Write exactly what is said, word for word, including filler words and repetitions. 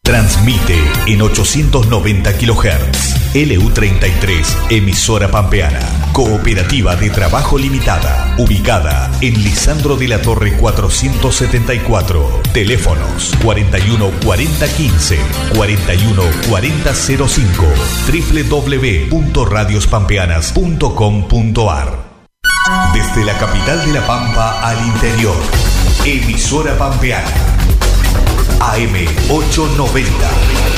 Transmite en ochocientos noventa kilohertz. L U treinta y tres, emisora pampeana. Cooperativa de Trabajo Limitada. Ubicada en Lisandro de la Torre cuatrocientos setenta y cuatro. Teléfonos cuarenta y uno cuarenta quince, cuarenta y uno cuarenta cero cinco. doble u doble u doble u punto radios pampeanas punto com punto a r. Desde la capital de La Pampa al interior. Emisora pampeana. A M ochocientos noventa.